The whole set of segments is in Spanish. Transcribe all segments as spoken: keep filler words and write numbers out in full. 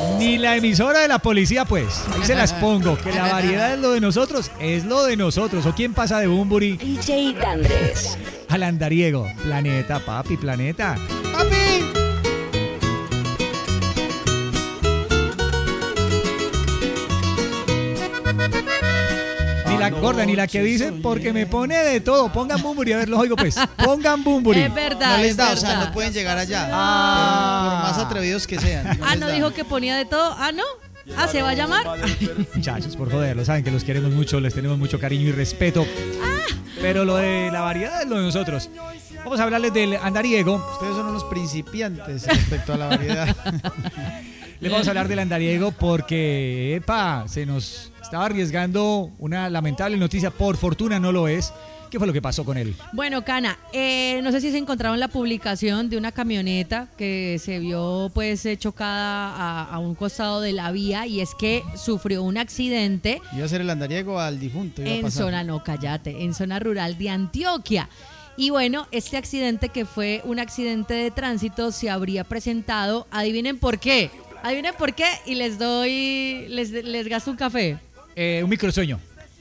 Ni la emisora de la policía, pues. Ahí se las pongo. Que la variedad es lo de nosotros, es lo de nosotros. ¿O quién pasa de Bumburi? D J Dandres. Al andariego. Planeta, papi, planeta. ¡Papi! Ni la gorda, ni la que dice, porque me pone de todo. Pongan Bumburi, a ver, los oigo pues. Pongan Bumburi. Es verdad, No les es da, o verdad. sea, no pueden llegar allá. Ah. Por más atrevidos que sean. Ah, les ¿no da. dijo que ponía de todo? Ah, ¿no? Ah, ¿se va a llamar? Muchachos, por joderlo, saben que los queremos mucho, les tenemos mucho cariño y respeto. Pero lo de la variedad es lo de nosotros. Vamos a hablarles del andariego. Ustedes son unos principiantes respecto a la variedad. Les vamos a hablar del andariego porque, epa, se nos estaba arriesgando una lamentable noticia. Por fortuna no lo es. ¿Qué fue lo que pasó con él? Bueno, Cana, eh, no sé si se encontraron la publicación de una camioneta que se vio pues eh, chocada a, a un costado de la vía, y es que sufrió un accidente Iba a ser el andariego al difunto. Iba a en pasar. zona, no, cállate, en zona rural de Antioquia. Y bueno, este accidente, que fue un accidente de tránsito, se habría presentado, adivinen por qué, adivinen por qué, y les doy, les, les gasto un café. Eh, un microsueño.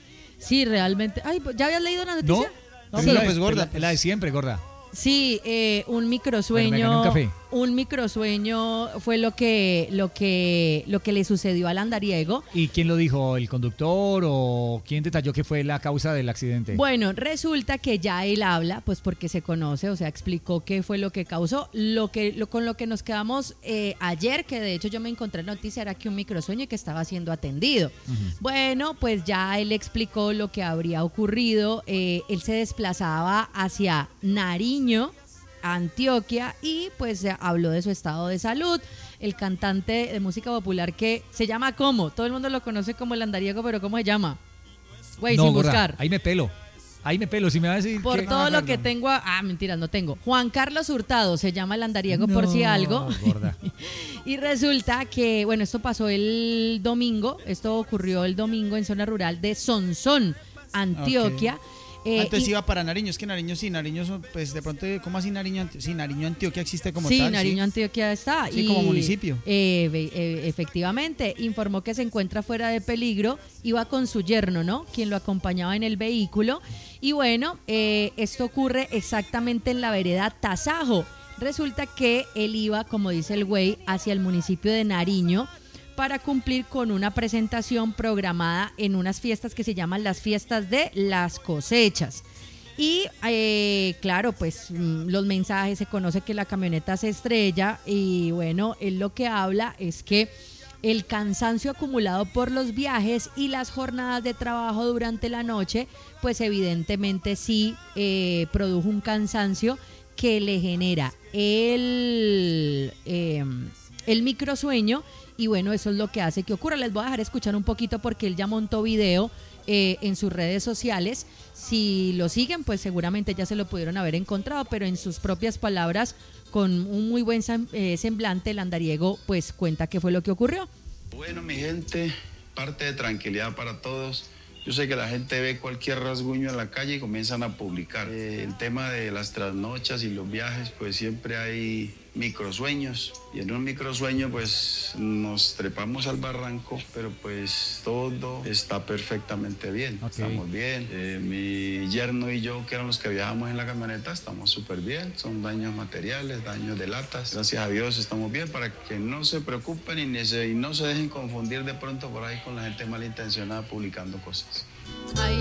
Sí, realmente. Ay, ¿ya habías leído la ¿No? noticia? No, Sí, pero la- pues gorda. La, la de siempre, gorda. Sí, eh, un Bueno, me microsueño, gané un café. un microsueño fue lo que, lo que, lo que le sucedió al andariego. ¿Y quién lo dijo? ¿El conductor o quién detalló que fue la causa del accidente? Bueno, resulta que ya él habla, pues porque se conoce, o sea, explicó qué fue lo que causó. Lo que, lo, con lo que nos quedamos eh, ayer, que de hecho yo me encontré en noticia, era que un microsueño que estaba siendo atendido. Bueno, pues ya él explicó lo que habría ocurrido. Eh, él se desplazaba hacia Nariño, Antioquia, y pues eh, habló de su estado de salud. El cantante de música popular, que se llama ¿cómo? Todo el mundo lo conoce como el andariego, pero ¿cómo se llama? Güey, no, sin gorda, buscar. ahí me pelo. Ahí me pelo. Si me va a decir Por que- todo no, lo que no. tengo, a- ah, mentiras, no tengo. Juan Carlos Hurtado se llama el andariego, por si No, algo. gorda. Y resulta que, bueno, esto pasó el domingo, esto ocurrió el domingo en zona rural de Sonsón, Antioquia. Eh, Antes y- iba para Nariño, es que Nariño sí, Nariño, son, pues de pronto, ¿cómo así Nariño? Anti- Sí, Nariño, Antioquia existe como sí, tal. Nariño, Antioquia está. Sí, como municipio. eh, ve- eh, efectivamente, informó que se encuentra fuera de peligro, iba con su yerno, ¿no? Quien lo acompañaba en el vehículo. Y bueno, eh, esto ocurre exactamente en la vereda Tasajo. Resulta que él iba, como dice el güey, hacia el municipio de Nariño para cumplir con una presentación programada en unas fiestas que se llaman las fiestas de las cosechas. Y eh, claro, pues mm, los mensajes, se conoce que la camioneta se estrella, y bueno, él lo que habla es que el cansancio acumulado por los viajes y las jornadas de trabajo durante la noche, pues evidentemente sí eh, produjo un cansancio que le genera el, eh, el microsueño. Y bueno, eso es lo que hace que ocurra. Les voy a dejar escuchar un poquito porque él ya montó video eh, en sus redes sociales. Si lo siguen, pues seguramente ya se lo pudieron haber encontrado, pero en sus propias palabras, con un muy buen sem- eh, semblante, el andariego pues cuenta qué fue lo que ocurrió. Bueno, mi gente, parte de tranquilidad para todos. Yo sé que la gente ve cualquier rasguño en la calle y comienzan a publicar. Eh, el tema de las trasnochas y los viajes, pues siempre hay microsueños. Y en un microsueño, pues nos trepamos al barranco, pero pues todo está perfectamente bien. Ok. Estamos bien. Eh, mi yerno y yo, que eran los que viajábamos en la camioneta, estamos súper bien. Son daños materiales, daños de latas. Gracias a Dios estamos bien, para que no se preocupen y, ni se, y no se dejen confundir de pronto por ahí con la gente malintencionada publicando cosas. Ahí